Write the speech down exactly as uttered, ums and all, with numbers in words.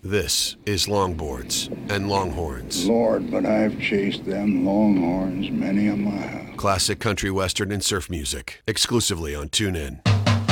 This is Longboards and Longhorns. Lord, but I've chased them longhorns many a mile. Classic country western and surf music, exclusively on TuneIn.